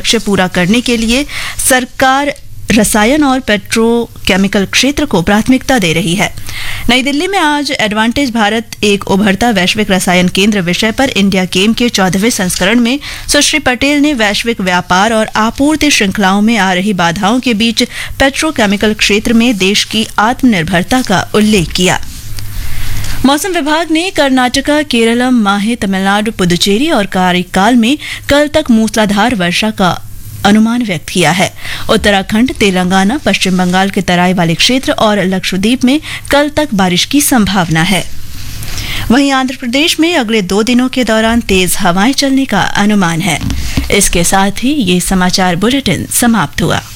लक्ष्य पूरा करने के लिए सरकार रसायन और पेट्रोकेमिकल क्षेत्र को प्राथमिकता दे रही है। नई दिल्ली में आज एडवांटेज भारत एक उभरता वैश्विक रसायन केंद्र विषय पर इंडिया गेम के 14वें संस्करण में सुश्री पटेल ने वैश्विक व्यापार और आपूर्ति श्रृंखलाओं में आ रही बाधाओं के बीच पेट्रोकेमिकल क्षेत्र में देश की आत्मनिर्भरता का उल्लेख किया। मौसम विभाग ने कर्नाटका, केरलम, माहे, तमिलनाडु, पुदुचेरी और कारिकाल में कल तक मूसलाधार वर्षा का अनुमान व्यक्त किया है। उत्तराखंड, तेलंगाना, पश्चिम बंगाल के तराई वाले क्षेत्र और लक्षद्वीप में कल तक बारिश की संभावना है। वहीं आंध्र प्रदेश में अगले 2 दिनों के दौरान तेज हवाएं चलने का अनुमान है। इसके साथ ही ये समाचार बुलेटिन समाप्त हुआ।